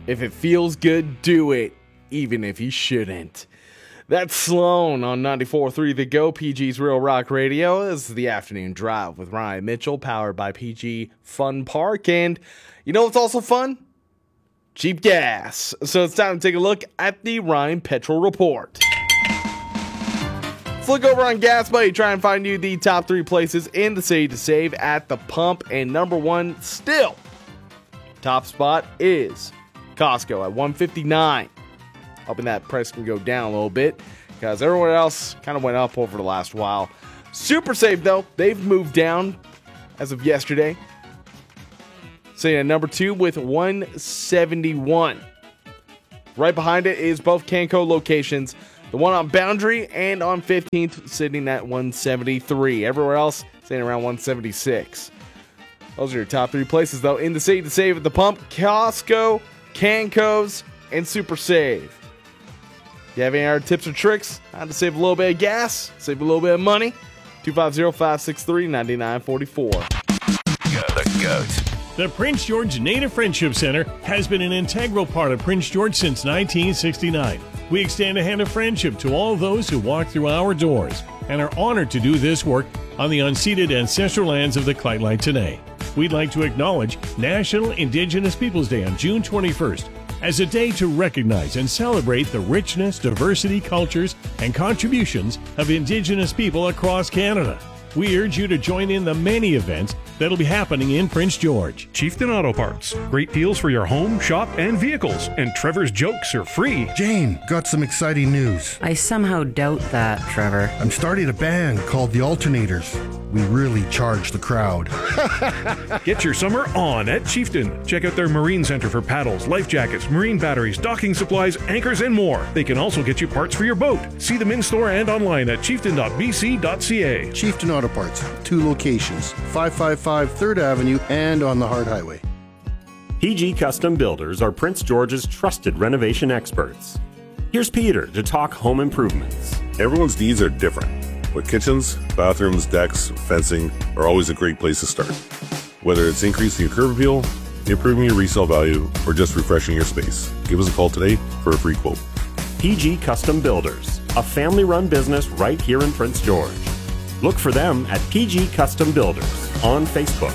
If it feels good, do it, even if you shouldn't. That's Sloan on 94.3 The Go, PG's Real Rock Radio. This is the Afternoon Drive with Ryan Mitchell, powered by PG Fun Park. And you know what's also fun? Cheap gas. So it's time to take a look at the Ryan Petrol Report. Let's look over on Gas Buddy, try and find you the top 3 places in the city to save at the pump. And number 1 still, top spot is Costco at $1.59. Hoping that price can go down a little bit because everyone else kind of went up over the last while. Super Save, though, they've moved down as of yesterday. Sitting at number 2 with $1.71. Right behind it is both Canco locations. The one on Boundary and on 15th sitting at $1.73. Everywhere else sitting around $1.76. Those are your top 3 places, though, in the city to save at the pump. Costco, Canco's, and Super Save. If you have any other tips or tricks how to save a little bit of gas, save a little bit of money, 250-563-9944. The GOAT. The Prince George Native Friendship Center has been an integral part of Prince George since 1969. We extend a hand of friendship to all those who walk through our doors and are honored to do this work on the unceded ancestral lands of the Clyde today. We'd like to acknowledge National Indigenous Peoples Day on June 21st as a day to recognize and celebrate the richness, diversity, cultures, and contributions of Indigenous people across Canada. We urge you to join in the many events that'll be happening in Prince George. Chieftain Auto Parts. Great deals for your home, shop, and vehicles. And Trevor's jokes are free. Jane, got some exciting news. I somehow doubt that, Trevor. I'm starting a band called The Alternators. We really charge the crowd. Get your summer on at Chieftain. Check out their Marine Center for paddles, life jackets, marine batteries, docking supplies, anchors, and more. They can also get you parts for your boat. See them in-store and online at chieftain.bc.ca. Chieftain Auto Parts, 2 locations, 555 3rd Avenue and on the Hard Highway. PG Custom Builders are Prince George's trusted renovation experts. Here's Peter to talk home improvements. Everyone's needs are different, but kitchens, bathrooms, decks, fencing are always a great place to start. Whether it's increasing your curb appeal, improving your resale value, or just refreshing your space, give us a call today for a free quote. PG Custom Builders, a family-run business right here in Prince George. Look for them at PG Custom Builders on Facebook.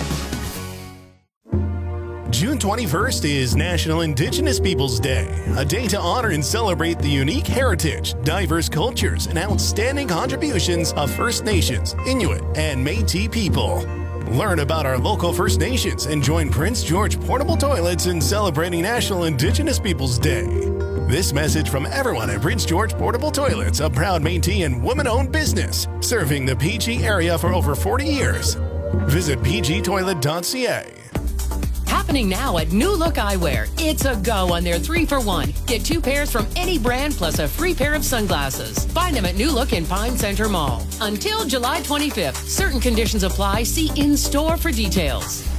June 21st is National Indigenous Peoples Day, a day to honor and celebrate the unique heritage, diverse cultures, and outstanding contributions of First Nations, Inuit, and Métis people. Learn about our local First Nations and join Prince George Portable Toilets in celebrating National Indigenous Peoples Day. This message from everyone at Prince George Portable Toilets, a proud Métis and women-owned business, serving the PG area for over 40 years. Visit pgtoilet.ca. Happening now at New Look Eyewear. It's a go on their 3-for-1. Get 2 pairs from any brand plus a free pair of sunglasses. Find them at New Look in Pine Center Mall. Until July 25th. Certain conditions apply. See in-store for details.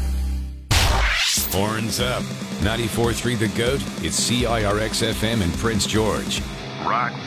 Horns up. 94.3 The GOAT. It's CIRX FM in Prince George. Rock